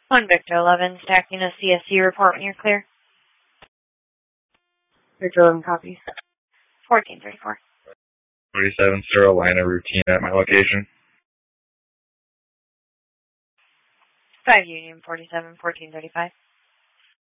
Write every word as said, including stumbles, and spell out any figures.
One Victor eleven, stacking a C S C report when you're clear. Victor eleven copies. fourteen thirty-four. forty-seven, zero, line of routine at my location. five Union forty-seven, fourteen thirty-five.